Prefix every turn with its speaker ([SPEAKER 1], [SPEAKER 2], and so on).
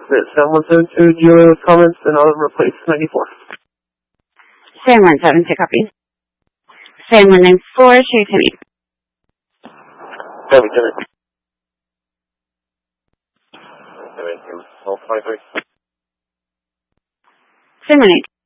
[SPEAKER 1] transmit Sam 172, dealer with comments, and I'll replace 94.
[SPEAKER 2] Sam 172, copy. Sam 194, show Timmy.
[SPEAKER 1] Copy, Timmy. Timmy, hold 23.
[SPEAKER 2] Sam 182.